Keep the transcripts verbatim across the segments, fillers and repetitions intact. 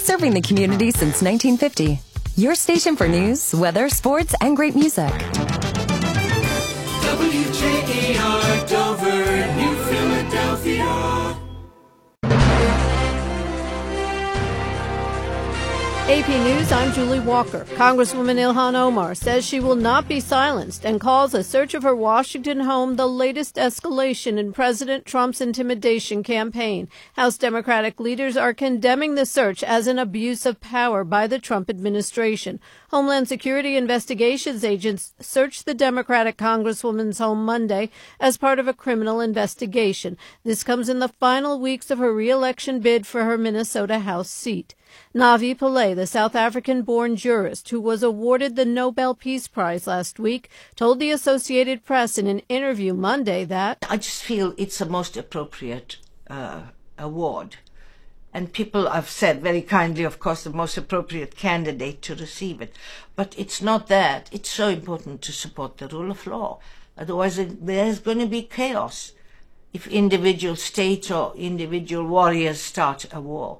serving the community since nineteen fifty. Your station for news, weather, sports, and great music. W J A R Dover, New Philadelphia. A P News, I'm Julie Walker. Congresswoman Ilhan Omar says she will not be silenced and calls a search of her Washington home the latest escalation in President Trump's intimidation campaign. House Democratic leaders are condemning the search as an abuse of power by the Trump administration. Homeland Security investigations agents searched the Democratic Congresswoman's home Monday as part of a criminal investigation. This comes in the final weeks of her re-election bid for her Minnesota House seat. Navi Pillay, the South African-born jurist who was awarded the Nobel Peace Prize last week, told the Associated Press in an interview Monday that, I just feel it's the most appropriate uh, award. And people have said very kindly, of course, the most appropriate candidate to receive it. But it's not that. It's so important to support the rule of law. Otherwise, there's going to be chaos if individual states or individual warriors start a war.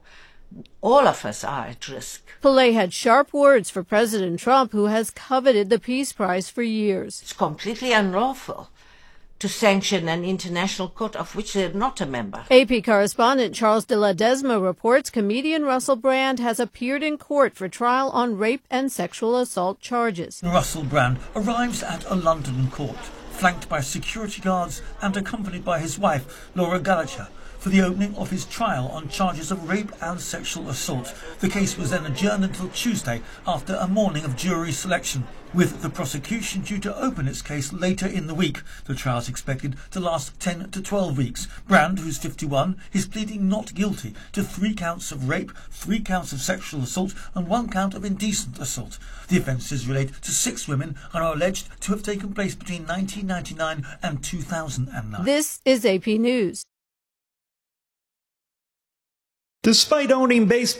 All of us are at risk. Pillay had sharp words for President Trump, who has coveted the Peace Prize for years. It's completely unlawful to sanction an international court of which they're not a member. A P correspondent Charles de Ledesma reports comedian Russell Brand has appeared in court for trial on rape and sexual assault charges. Russell Brand arrives at a London court, flanked by security guards and accompanied by his wife, Laura Gallagher, for the opening of his trial on charges of rape and sexual assault. The case was then adjourned until Tuesday after a morning of jury selection, with the prosecution due to open its case later in the week. The trial is expected to last ten to twelve weeks. Brand, who's fifty-one, is pleading not guilty to three counts of rape, three counts of sexual assault and one count of indecent assault. The offences relate to six women and are alleged to have taken place between nineteen ninety-nine and two thousand nine. This is A P News. Despite owning baseball